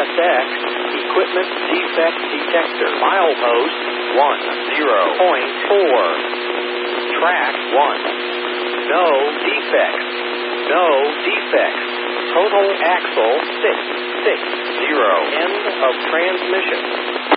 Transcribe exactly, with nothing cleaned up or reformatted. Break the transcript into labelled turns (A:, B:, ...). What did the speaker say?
A: S X, equipment defect detector. Milepost one zero point four. Track one. No defects. No defects. Total axle six six zero. End of transmission.